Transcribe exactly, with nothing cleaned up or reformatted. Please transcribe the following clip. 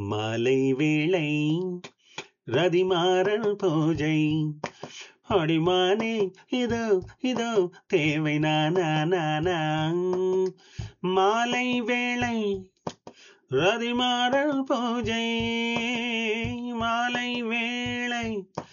மாலை வேளை ரதிமாறன் பூஜை அடிமானே இதோ இதோ தேவை நானா நானா மாலை வேளை ரதிமாறன் பூஜை மாலை வேளை